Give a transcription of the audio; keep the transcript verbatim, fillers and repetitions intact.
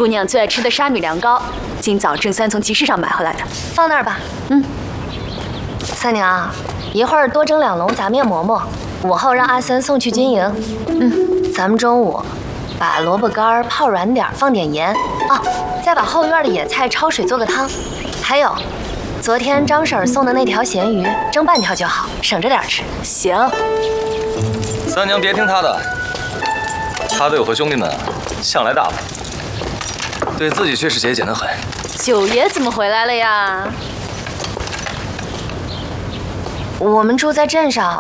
姑娘最爱吃的沙米凉糕，今早郑三从集市上买回来的。 放那儿吧。嗯。三娘，一会儿多蒸两笼杂面馍馍，午后让阿三送去军营。嗯，咱们中午把萝卜干泡软点，放点盐啊，再把后院的野菜焯水做个汤。还有，昨天张婶送的那条咸鱼，蒸半条就好，省着点吃。 行。 三娘别听他的，他对我和兄弟们啊，向来大方，对自己却是节俭得很。 九爷怎么回来了呀？ 我们住在镇上，